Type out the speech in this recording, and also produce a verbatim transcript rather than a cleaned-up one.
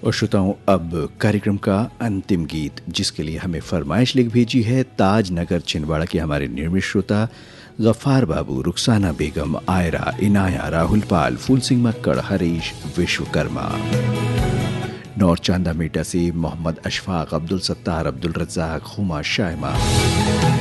और श्रोताओं, अब कार्यक्रम का अंतिम गीत, जिसके लिए हमें फरमाइश लिख भेजी है ताज नगर छिंदवाड़ा के हमारे नियमित श्रोता गफ्फार बाबू, रुखसाना बेगम, आयरा, इनाया, राहुल पाल, फूल सिंह मक्कड़, हरीश विश्वकर्मा। नौर चांदा मेटा से मोहम्मद अशफाक, अब्दुल सत्तार, अब्दुल रज्जाक, हुमा, शायमा।